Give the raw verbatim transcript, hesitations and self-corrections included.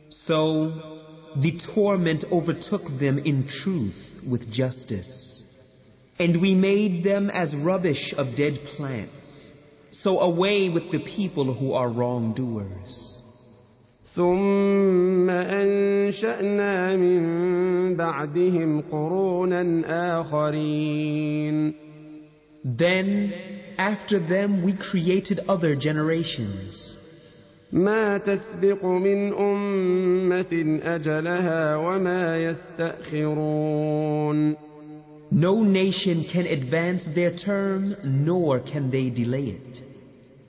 So the torment overtook them in truth with justice, and we made them as rubbish of dead plants. So away with the people who are wrongdoers. ثم أنشأنا من بعدهم قرونا آخرين. Then, after them, we created other generations. ما تسبق من أمة أجلها وما يستأخرون. No nation can advance their term, nor can they delay it.